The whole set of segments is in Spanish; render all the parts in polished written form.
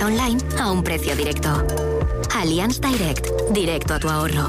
online a un precio directo. Allianz Direct, directo a tu ahorro.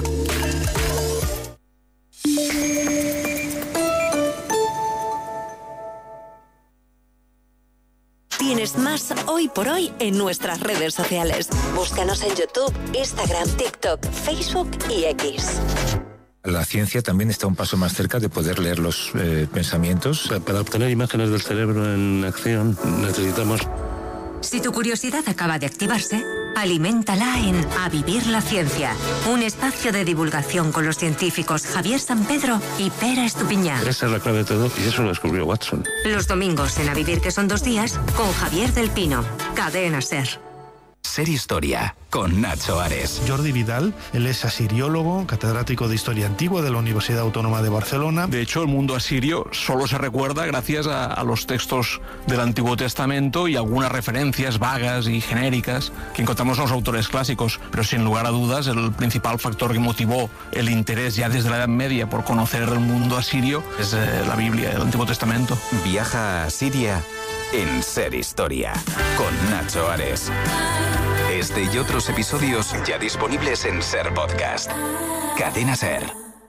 Tienes más Hoy por Hoy en nuestras redes sociales. Búscanos en YouTube, Instagram, TikTok, Facebook y X. La ciencia también está un paso más cerca de poder leer los pensamientos. Para obtener imágenes del cerebro en acción necesitamos... Si tu curiosidad acaba de activarse, aliméntala en A Vivir la Ciencia, un espacio de divulgación con los científicos Javier Sampedro y Pera Estupiñán. Esa es la clave de todo y eso lo descubrió Watson. Los domingos en A Vivir, que son 2 días, con Javier del Pino. Cadena SER. Ser Historia, con Nacho Ares. Jordi Vidal, él es asiriólogo, catedrático de Historia Antigua de la Universidad Autónoma de Barcelona. De hecho, el mundo asirio solo se recuerda gracias a los textos del Antiguo Testamento y algunas referencias vagas y genéricas que encontramos en los autores clásicos. Pero sin lugar a dudas, el principal factor que motivó el interés ya desde la Edad Media por conocer el mundo asirio es la Biblia, el Antiguo Testamento. Viaja a Siria en Ser Historia, con Nacho Ares. Este y otros episodios ya disponibles en Ser Podcast. Cadena Ser.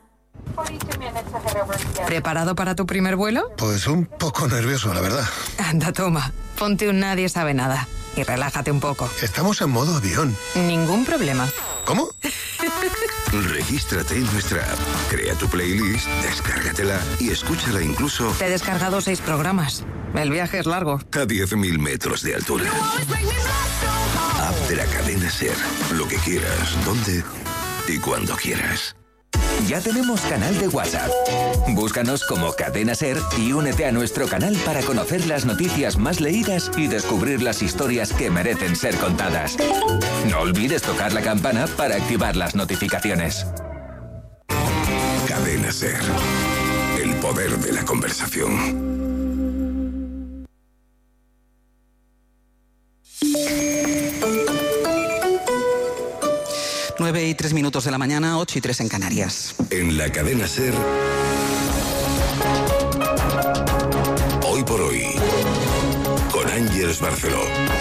¿Preparado para tu primer vuelo? Pues un poco nervioso, la verdad. Anda, toma. Ponte un Nadie Sabe Nada y relájate un poco. Estamos en modo avión. Ningún problema. ¿Cómo? Regístrate en nuestra app, crea tu playlist, descárgatela y escúchala incluso... Te he descargado 6 programas. El viaje es largo. A 10.000 metros de altura. App de la cadena SER. Lo que quieras, dónde y cuando quieras. Ya tenemos canal de WhatsApp. Búscanos como Cadena Ser y únete a nuestro canal para conocer las noticias más leídas y descubrir las historias que merecen ser contadas. No olvides tocar la campana para activar las notificaciones. Cadena Ser. El poder de la conversación. 9:03 de la mañana, 8:03 en Canarias. En la cadena SER, Hoy por Hoy, con Ángeles Barceló.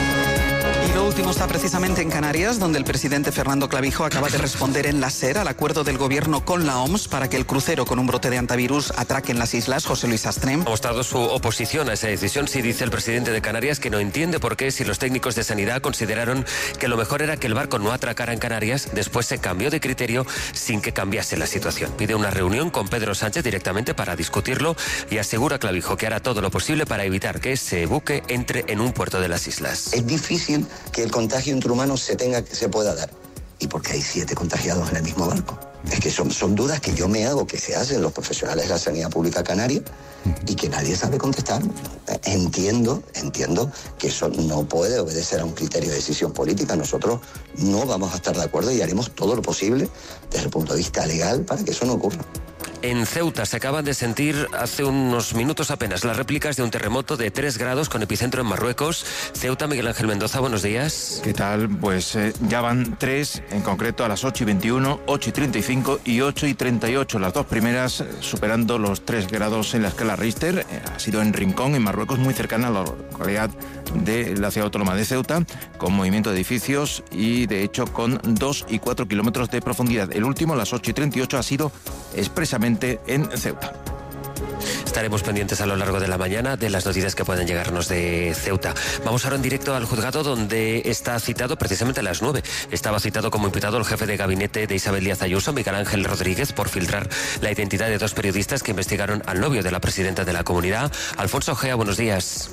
Y lo último está precisamente en Canarias, donde el presidente Fernando Clavijo acaba de responder en la SER al acuerdo del gobierno con la OMS para que el crucero con un brote de antivirus atraque en las islas. José Luis Astrem. Ha mostrado su oposición a esa decisión. Sí, dice el presidente de Canarias que no entiende por qué, si los técnicos de sanidad consideraron que lo mejor era que el barco no atracara en Canarias, después se cambió de criterio sin que cambiase la situación. Pide una reunión con Pedro Sánchez directamente para discutirlo y asegura Clavijo que hará todo lo posible para evitar que ese buque entre en un puerto de las islas. Es difícil que el contagio entre humanos se pueda dar. ¿Y por qué hay 7 contagiados en el mismo barco? Es que son dudas que yo me hago, que se hacen los profesionales de la sanidad pública canaria y que nadie sabe contestar. Entiendo que eso no puede obedecer a un criterio de decisión política. Nosotros no vamos a estar de acuerdo y haremos todo lo posible desde el punto de vista legal para que eso no ocurra. En Ceuta se acaban de sentir hace unos minutos apenas las réplicas de un terremoto de 3 grados con epicentro en Marruecos. Ceuta, Miguel Ángel Mendoza, buenos días. ¿Qué tal? Pues ya van 3, en concreto a las 8:21, 8:35 y 8:38. Las 2 primeras superando los 3 grados en la escala Richter. Ha sido en Rincón, en Marruecos, muy cercana a la localidad de la ciudad autónoma de Ceuta, con movimiento de edificios y de hecho con 2 y 4 kilómetros de profundidad. El último, a las 8:38, ha sido expresamente en Ceuta. Estaremos pendientes a lo largo de la mañana de las noticias que pueden llegarnos de Ceuta. Vamos ahora en directo al juzgado, donde está citado precisamente a las 9. Estaba citado como imputado el jefe de gabinete de Isabel Díaz Ayuso, Miguel Ángel Rodríguez, por filtrar la identidad de 2 periodistas que investigaron al novio de la presidenta de la comunidad. Alfonso Ojea, buenos días.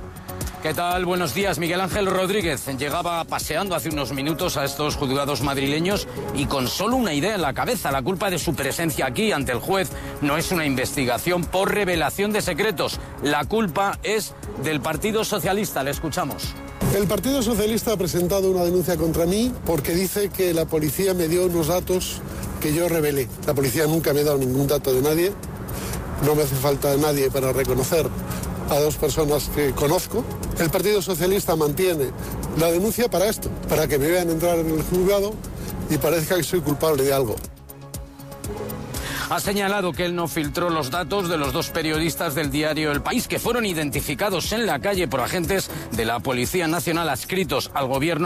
¿Qué tal? Buenos días. Miguel Ángel Rodríguez llegaba paseando hace unos minutos a estos juzgados madrileños y con solo una idea en la cabeza. La culpa de su presencia aquí ante el juez no es una investigación por revelación de secretos. La culpa es del Partido Socialista. Le escuchamos. El Partido Socialista ha presentado una denuncia contra mí porque dice que la policía me dio unos datos que yo revelé. La policía nunca me ha dado ningún dato de nadie. No me hace falta nadie para reconocer a 2 personas que conozco. El Partido Socialista mantiene la denuncia para esto, para que me vean entrar en el juzgado y parezca que soy culpable de algo. Ha señalado que él no filtró los datos de los dos periodistas del diario El País que fueron identificados en la calle por agentes de la Policía Nacional adscritos al gobierno